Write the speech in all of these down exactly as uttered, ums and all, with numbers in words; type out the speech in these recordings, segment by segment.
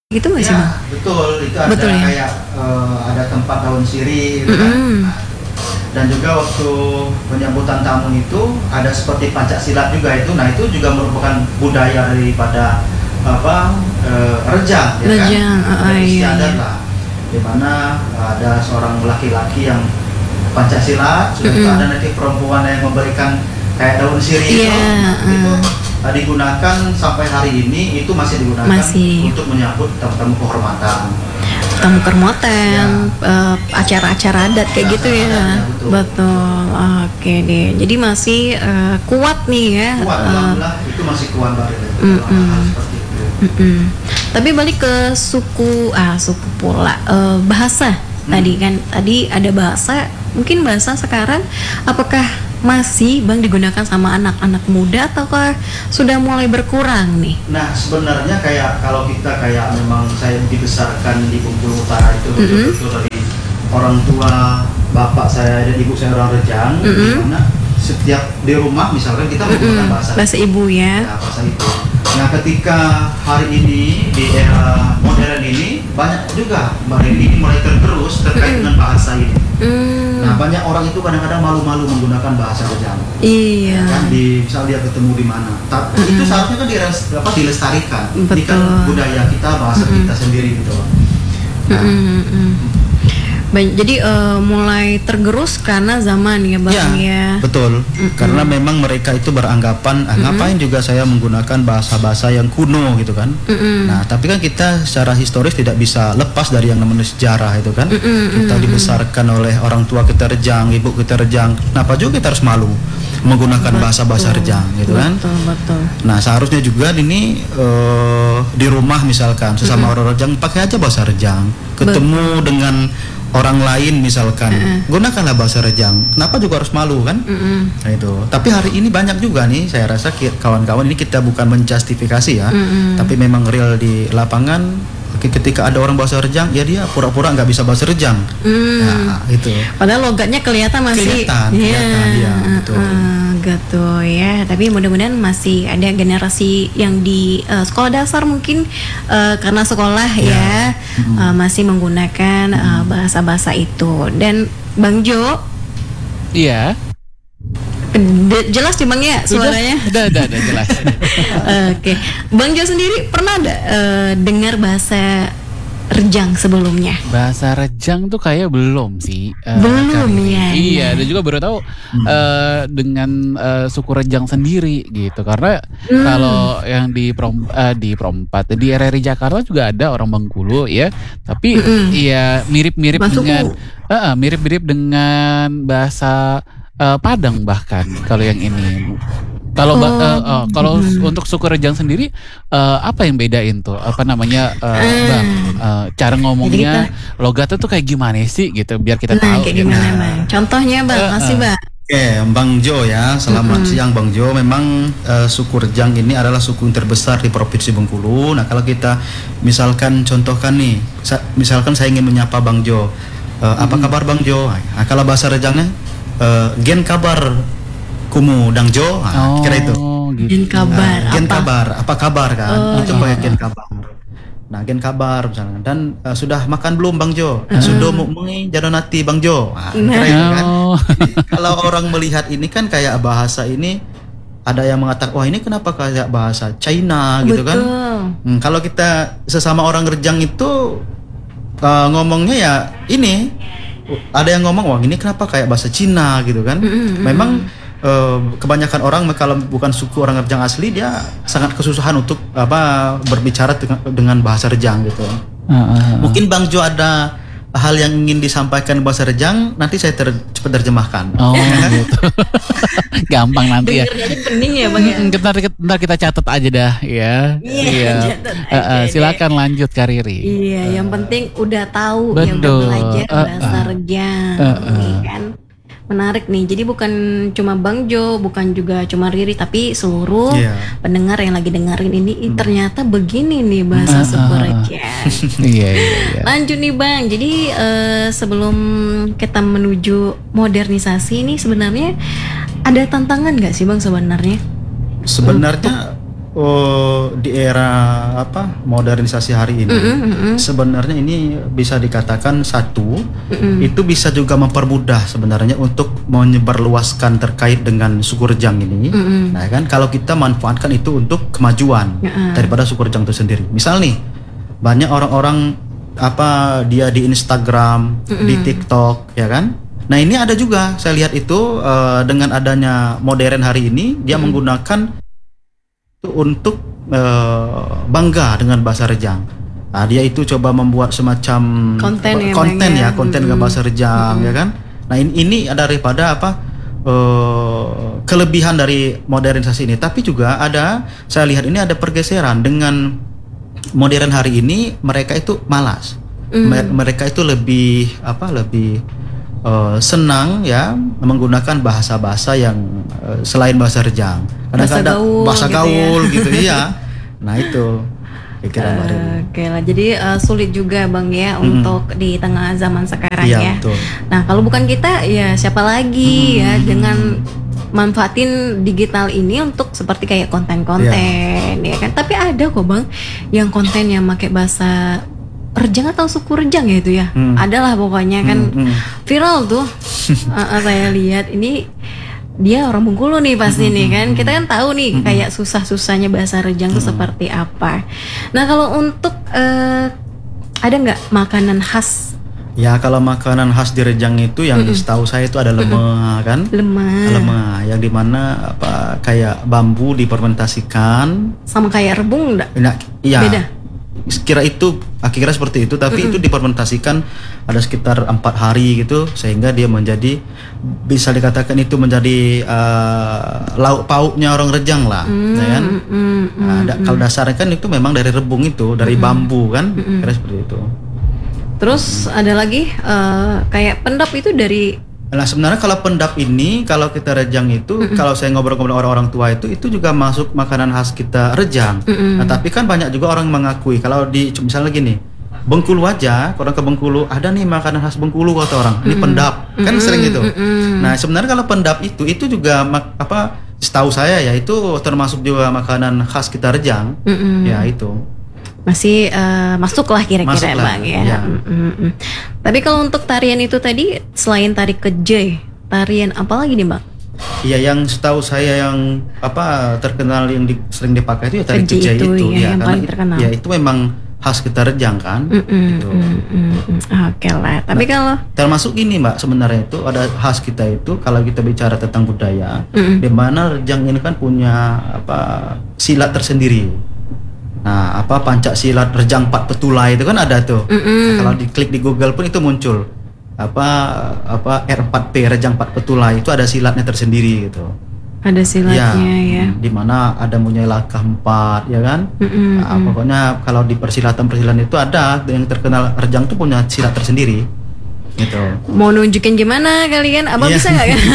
Gitu nggak sih, Ya, Bang? betul. Itu ada Betul ya? kayak eh, ada tempat daun sirih gitu kan. Mm-mm. Nah, dan juga waktu penyambutan tamu itu ada seperti pancak silat juga itu. Nah, itu juga merupakan budaya daripada apa eh, Rejang ya Rejang, kan. ah, Ada iya, istiadat iya. lah. Di mana ada seorang laki-laki yang pancak silat, sudah itu Mm-mm. ada nanti perempuan yang memberikan kayak daun sirih Iya, itu. Itu ah. eh, digunakan sampai hari ini, itu masih digunakan Masih. untuk menyambut tamu-tamu kehormatan. Tamu kermoten, eh, acara-acara adat kayak Ya, gitu ya. adatnya, betul. Betul. Oke deh. Jadi masih eh, kuat nih ya. Kuat, eh, alhamdulillah itu masih kuat banget itu. Mm-mm. Kalau hal seperti itu. mm-mm. Tapi balik ke suku ah suku pula eh, bahasa Hmm. tadi kan tadi ada bahasa mungkin bahasa sekarang apakah masih Bang digunakan sama anak-anak muda ataukah sudah mulai berkurang nih? Nah, sebenarnya kayak kalau kita kayak memang saya dibesarkan di Bengkulu Utara itu Mm-mm. betul-betul dari orang tua bapak saya dan ibu saya orang Rejang, di Mm-mm. mana setiap di rumah misalkan kita menggunakan Mm-mm. bahasa Bahasa ibu ya. ya, bahasa itu. Nah, ketika hari ini di era modern ini banyak juga mbak ini mulai tergerus terkait dengan bahasa ini. Hmm, Nah, banyak orang itu kadang-kadang malu-malu menggunakan bahasa Rejang. iya. Kan di misal dia ketemu di mana. Ta- Mm-mm. Itu seharusnya kan diras- apa, dilestarikan. Ini Betul. kan budaya kita, bahasa Mm-mm. kita sendiri gitu. Nah, Mm-mm, mm-mm. Ba- Jadi eh, mulai tergerus karena zaman ya Bang Ya, ya. betul. Mm-mm. Karena memang mereka itu beranggapan, ah, ngapain juga saya menggunakan bahasa-bahasa yang kuno gitu kan. Mm-mm. Nah, tapi kan kita secara historis tidak bisa lepas dari yang namanya sejarah itu kan. Mm-mm, Kita mm-mm. dibesarkan oleh orang tua kita Rejang, ibu kita Rejang. Kenapa juga kita harus malu menggunakan bahasa-bahasa Rejang gitu kan? Betul, betul. Nah, seharusnya juga ini eh, di rumah misalkan sesama orang Rejang pakai aja bahasa Rejang. Ketemu dengan orang lain misalkan, gunakanlah bahasa Rejang. Kenapa juga harus malu kan? Mm-mm. Nah, itu. Tapi hari ini banyak juga nih, saya rasa ki- kawan-kawan ini kita bukan menjustifikasi ya, Mm-mm. tapi memang real di lapangan. ke- Ketika ada orang bahasa Rejang, ya dia pura-pura nggak bisa bahasa Rejang. Hmm. Nah, itu. Padahal logatnya kelihatan masih Kelihatan, kelihatan, iya, betul. uh, gitu ya. Tapi mudah-mudahan masih ada generasi yang di uh, sekolah dasar mungkin uh, karena sekolah ya, uh, masih menggunakan uh, bahasa-bahasa itu. Dan Bang Jo, Iya. de- jelas sih Bang ya Udah, suaranya. Udah, udah, udah jelas. Oke, Bang Jo sendiri pernah ada uh, dengar bahasa Rejang sebelumnya? Bahasa Rejang tuh kayak belum sih. eh, Belum Karni. ya, Iya, iya. dan juga baru tahu eh, dengan eh, suku Rejang sendiri gitu. Karena Hmm. kalau yang di Prom eh, di Perempat di R R I Jakarta juga ada orang Bengkulu ya. Tapi Mm-mm. ya mirip-mirip Masuk dengan ku. eh, eh, mirip-mirip dengan bahasa eh, Padang bahkan kalau yang ini. Kalau ba- Oh, eh, eh, kalau mm. untuk suku Rejang sendiri eh, apa yang bedain tuh? Apa namanya eh, Bang? Eh, cara ngomongnya, logatnya tuh kayak gimana sih gitu biar kita Nah, tahu kayak gitu. gimana Bang? Contohnya Bang, Uh-uh. masih Bang. Oke, Bang Jo ya, selamat siang Bang Jo. Memang eh, suku Rejang ini adalah suku yang terbesar di Provinsi Bengkulu. Nah, kalau kita misalkan contohkan nih, sa- misalkan saya ingin menyapa Bang Jo, eh, apa kabar Bang Jo? Nah, kalau bahasa Rejangnya, eh, gen kabar kumu Dang Jo, nah, kira itu. Oh, gitu. Gen kabar Nah, gen apa? kabar, apa kabar kan? Oh, Itu iya. pakai gen kabar. Nah, gen kabar misalnya. Dan eh, sudah makan belum Bang Jo? Sudah mau mengi jadonati Bang Jo. Nah, kira itu kan. Oh. Jadi, kalau orang melihat ini kan kayak bahasa ini ada yang mengatakan wah ini kenapa kayak bahasa China gitu kan. Betul. Hmm, kalau kita sesama orang Rejang itu eh, ngomongnya ya ini ada yang ngomong wah ini kenapa kayak bahasa Cina gitu kan. Memang eh, kebanyakan orang kalau bukan suku orang Rejang asli dia sangat kesusahan untuk apa berbicara dengan, dengan bahasa Rejang gitu. Ah, ah, ah. Mungkin Bang Jo ada hal yang ingin disampaikan bahasa Rejang, nanti saya ter, cepat terjemahkan. Oh, gitu. Gampang nanti ya. Dengernya aja pening ya Bang ya. Hmm, ntar, ntar kita catat aja dah ya. Iya, catat Eh, eh, aja deh. silakan lanjut Kak Riri. Iya, yang penting udah tahu, yang udah Betul. belajar Uh-uh. bahasa Rejang, Uh-uh. nih kan. Menarik nih. Jadi bukan cuma Bang Jo, bukan juga cuma Riri, tapi seluruh Iya. pendengar yang lagi dengerin ini, ih, ternyata begini nih bahasa Uh-uh. suku Rejang. Iya, iya, iya. Lanjut nih Bang. Jadi eh, sebelum kita menuju modernisasi ini sebenarnya ada tantangan nggak sih Bang sebenarnya? Sebenarnya oh, di era apa modernisasi hari ini, Mm-mm, mm-mm. sebenarnya ini bisa dikatakan satu, Mm-mm. itu bisa juga mempermudah sebenarnya untuk menyebarluaskan terkait dengan suku rejang ini. Mm-mm. Nah kan, kalau kita manfaatkan itu untuk kemajuan Ya. daripada suku rejang itu sendiri. Misal nih, banyak orang-orang apa dia di Instagram, di TikTok, ya kan? Nah ini ada juga, saya lihat itu eh, dengan adanya modern hari ini, dia menggunakan itu untuk eh, bangga dengan bahasa Rejang. Nah, dia itu coba membuat semacam Konten apa, ya, konten Bang, ya, ya. konten dengan bahasa Rejang, ya kan? Nah ini, ini ada daripada apa eh, kelebihan dari modernisasi ini, tapi juga ada, saya lihat ini ada pergeseran dengan modern hari ini, mereka itu malas. Mer- Mereka itu lebih apa? Lebih Uh, senang ya menggunakan bahasa-bahasa yang uh, selain bahasa Rejang. Bahasa Kadang-kadang gaul bahasa gitu gaul ya. gitu, iya. Nah itu kira-kira Mbak Riri. Oke lah, jadi uh, sulit juga Bang ya untuk di tengah zaman sekarang Iya, ya. betul. Nah kalau bukan kita ya siapa lagi ya dengan manfaatin digital ini untuk seperti kayak konten-konten ya kan. Tapi ada kok Bang yang konten yang pakai bahasa Rejang atau suku Rejang ya itu ya. Hmm. Adalah pokoknya kan Hmm, hmm. viral tuh. Uh, uh, saya lihat ini dia orang Bengkulu nih pasti nih kan. Kita kan tahu nih kayak susah-susahnya bahasa Rejang tuh seperti apa. Nah kalau untuk uh, ada nggak makanan khas Ya kalau makanan khas di Rejang itu yang setahu saya itu ada lemah kan. lemah Lemah yang dimana apa kayak bambu difermentasikan. sama kayak rebung enggak? Nah, iya. Beda? Kira itu, kira seperti itu, tapi itu difermentasikan ada sekitar empat hari gitu, sehingga dia menjadi bisa dikatakan itu menjadi uh, lauk pauknya orang Rejang lah, ya kan? Mm, Nah, da- kalau dasarnya kan itu memang dari rebung itu, dari bambu kan, kira seperti itu. Terus ada lagi uh, kayak pendap itu dari Nah sebenarnya kalau pendap ini, kalau kita Rejang itu, kalau saya ngobrol-ngobrol orang-orang tua itu, itu juga masuk makanan khas kita Rejang. Nah tapi kan banyak juga orang yang mengakui, kalau di misalnya gini, Bengkulu aja, orang ke Bengkulu, ada nih makanan khas Bengkulu kata orang, ini pendap, kan sering gitu. Nah sebenarnya kalau pendap itu, itu juga mak- apa, setahu saya ya itu termasuk juga makanan khas kita Rejang, ya itu. masih uh, masuk lah kira-kira Masuk lah, Bang ya. ya. Mm, mm, mm. Tapi kalau untuk tarian itu tadi selain tari kejai, tarian apa lagi nih Bang? Iya, yang setahu saya yang apa terkenal yang di- sering dipakai itu ya tari Kejai kejai itu, itu, ya, ya, yang karena paling it- terkenal. ya itu memang khas kita Rejang kan. Mm, mm, gitu. mm, mm, mm. Oke lah. Tapi kalau Termasuk ini Mbak, sebenarnya itu ada khas kita itu kalau kita bicara tentang budaya, Mm-mm. di mana Rejang ini kan punya apa silat tersendiri. Nah, apa Pancasilat Rejang Pat Petulai itu kan ada tuh. Nah, kalau diklik di Google pun itu muncul apa apa R empat P Rejang Pat Petulai itu ada silatnya tersendiri gitu. ada silatnya ya. Di mana ada punya langkah empat ya kan. Mm-mm, Nah, pokoknya kalau di persilatan-persilatan itu ada yang terkenal Rejang tuh punya silat tersendiri gitu. Mau nunjukin gimana kalian? Abang Iya. bisa nggak kan?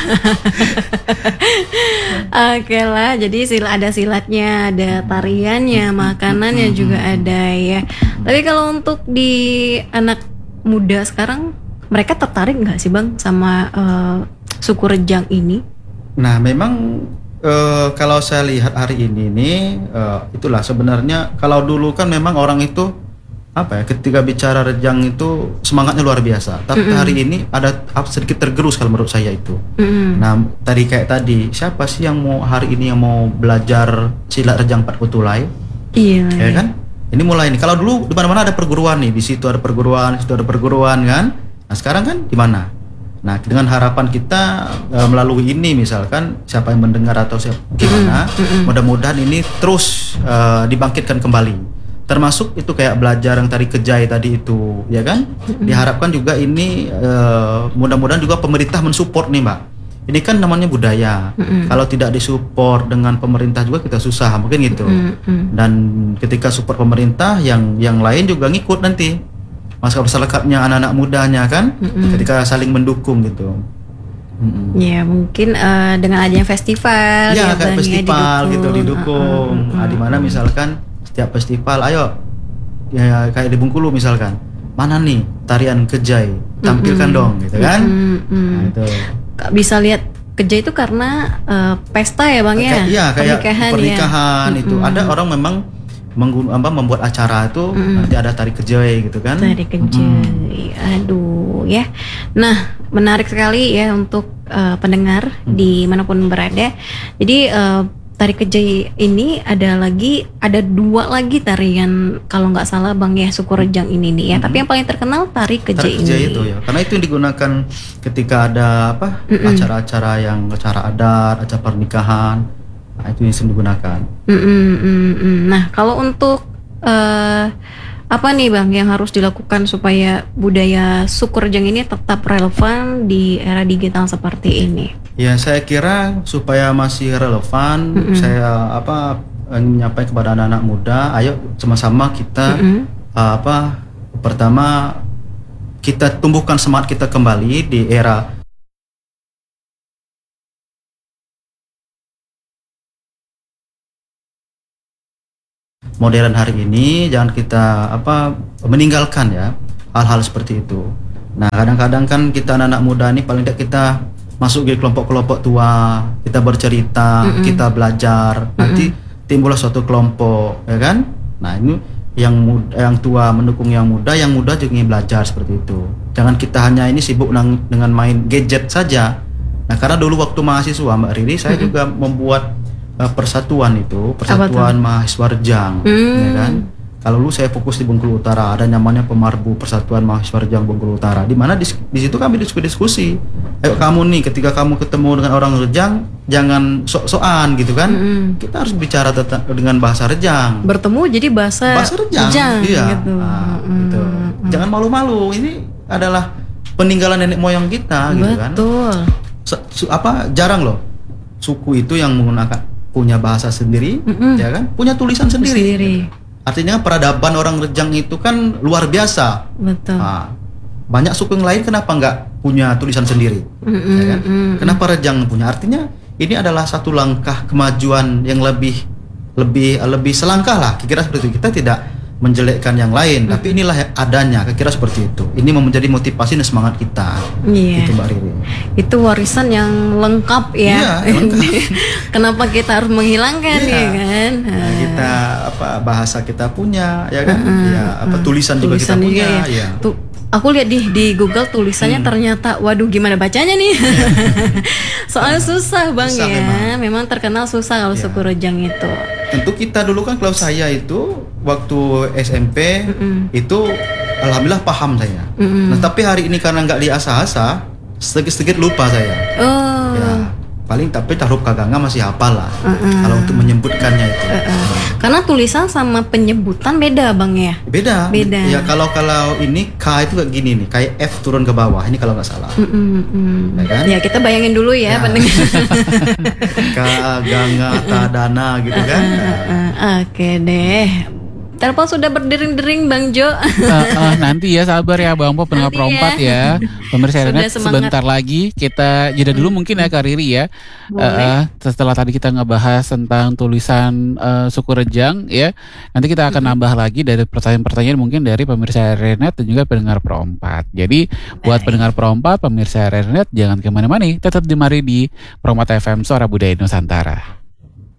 Oke lah, jadi sil ada silatnya, ada tariannya, makanannya juga ada ya. Tapi kalau untuk di anak muda sekarang, mereka tertarik nggak sih Bang sama eh, suku Rejang ini? Nah, memang eh, kalau saya lihat hari ini nih, eh, itulah sebenarnya kalau dulu kan memang orang itu apa ya, ketika bicara Rejang itu semangatnya luar biasa. Tapi hari ini ada apa, sedikit tergerus kalau menurut saya itu. Mm-mm. Nah, tadi kayak tadi, siapa sih yang mau hari ini yang mau belajar silat Rejang Pat Petulai? Iya. Ya kan? Ini mulai nih. Kalau dulu di mana-mana ada perguruan nih, di situ ada perguruan, di situ ada perguruan kan. Nah, sekarang kan di mana? Nah, dengan harapan kita eh, melalui ini misalkan siapa yang mendengar atau siapa gimana, mudah-mudahan ini terus eh, dibangkitkan kembali. Termasuk itu kayak belajar yang tari kejai tadi itu, ya kan? Diharapkan juga ini eh, mudah-mudahan juga pemerintah mensupport nih, Mbak. Ini kan namanya budaya. Kalau tidak disupport dengan pemerintah juga kita susah, mungkin gitu. Dan ketika support pemerintah, yang yang lain juga ngikut nanti. Masyarakat-masyarakatnya, anak-anak mudanya kan, ketika saling mendukung gitu. Mm-mm. Ya mungkin eh, dengan adanya festival Ya, Bang, kayak ya, festival gitu didukung. Nah, di mana misalkan setiap festival, ayo ya kayak di Bengkulu misalkan, mana nih tarian kejai, tampilkan dong gitu kan. Mm-mm. Nah, itu. Kak bisa lihat keja itu karena uh, pesta ya bang ya, Kayak- iya kayak pernikahan, pernikahan ya. itu. Mm-mm. Ada orang memang menggun- apa, membuat acara itu Mm-mm. nanti ada tari kejai gitu kan. Tari kejai, aduh ya. Nah menarik sekali ya untuk uh, pendengar Hmm. dimanapun berada. Jadi uh, tari kejai ini ada lagi, ada dua lagi tarian kalau nggak salah bang ya, suku Rejang ini nih ya. Mm-mm. Tapi yang paling terkenal tari kejai Tari ini. kejai itu ya, karena itu yang digunakan ketika ada apa Mm-mm. acara-acara yang acara adat, acara pernikahan, nah, itu yang sering digunakan. Mm, mm, mm, mm. Nah, kalau untuk eh, apa nih Bang yang harus dilakukan supaya budaya suku Rejang ini tetap relevan di era digital seperti ini? Ya saya kira supaya masih relevan, Mm-mm. saya apa ingin menyampaikan kepada anak-anak muda, ayo sama-sama kita Mm-mm. uh, apa pertama kita tumbuhkan semangat kita kembali di era modern hari ini. Jangan kita apa meninggalkan ya hal-hal seperti itu. Nah kadang-kadang kan kita anak-anak muda ini paling tidak kita masuk di kelompok-kelompok tua, kita bercerita, Mm-mm. kita belajar, nanti timbullah suatu kelompok, ya kan? Nah ini yang muda, yang tua mendukung yang muda, yang muda juga ingin belajar seperti itu. Jangan kita hanya ini sibuk nang- dengan main gadget saja. Nah karena dulu waktu mahasiswa Mbak Riri, saya Mm-mm. juga membuat uh, persatuan itu, Apa persatuan mahasiswa Rejang, Hmm. ya kan? Kalau dulu saya fokus di Bengkulu Utara, ada namanya Pemarbu, Persatuan Mahasiswa Rejang Bengkulu Utara. Di mana di, di situ kami diskusi-diskusi. Ayo kamu nih, ketika kamu ketemu dengan orang Rejang, jangan sok-sokan gitu kan. Mm-mm. Kita harus bicara teta- dengan bahasa Rejang. Bertemu jadi bahasa, Bahasa Rejang, iya. gitu. Nah, Mm, gitu. mm. Jangan malu-malu. Ini adalah peninggalan nenek moyang kita, gitu kan. Betul. Se- su- apa jarang loh suku itu yang menggunakan punya bahasa sendiri, Mm-mm. ya kan? Punya tulisan sendiri. Sendiri. Artinya peradaban orang Rejang itu kan luar biasa. Betul. Nah, banyak suku yang lain kenapa nggak punya tulisan sendiri? Mm-mm, Ya kan? mm-mm. Kenapa Rejang punya? Artinya ini adalah satu langkah kemajuan yang lebih lebih lebih selangkah lah. Kira-kira seperti itu. Kita tidak menjelekkan yang lain, tapi inilah yang adanya. Kira-kira seperti itu. Ini mau menjadi motivasi dan semangat kita. Iya. Itu Mbak Riri. Itu warisan yang lengkap ya. Iya, lengkap. Kenapa kita harus menghilangkan Iya. ya kan? Nah, kita apa bahasa kita punya, ya kan? Mm-mm, Ya, apa mm. tulisan juga Tulisan kita juga punya, ya. ya. Tuh, aku lihat di di Google tulisannya Hmm. ternyata, waduh gimana bacanya nih? Soalnya susah bang Susah ya. memang. Memang terkenal susah kalau Ya. suku Rejang itu. Tentu kita dulu kan kalau saya itu waktu S M P Mm-mm. itu alhamdulillah paham saya. Mm-mm. Nah tapi hari ini karena nggak diasah-asah, sedikit-sedikit lupa saya. Oh. Ya paling tapi huruf kaganga masih hafal lah. Mm-mm. Kalau untuk menyebutkannya itu. Karena tulisan sama penyebutan beda bang ya. Beda. Beda. Ya kalau kalau ini K itu kayak gini nih, kayak F turun ke bawah. Ini kalau nggak salah. Mm-mm, mm. Ya kan? Ya kita bayangin dulu ya, Ya. pendengar. Kaganga tadana gitu kan. Nah, Uh, Oke deh. Telepon sudah berdering-dering Bang Jo. Eh, eh, nanti ya sabar ya Bang Po pendengar Nanti perempat ya. ya. Pemirsa Sudah Renet semangat. sebentar lagi kita jeda dulu mungkin ya Kak Riri ya. Boleh. Eh, eh, setelah tadi kita ngebahas tentang tulisan eh, suku Rejang ya. Nanti kita akan nambah lagi dari pertanyaan-pertanyaan mungkin dari pemirsa Renet dan juga pendengar perempat. Jadi buat Baik. pendengar perempat, pemirsa Renet jangan kemana-mana, tetap di mari di Perempat F M Suara Budaya Nusantara.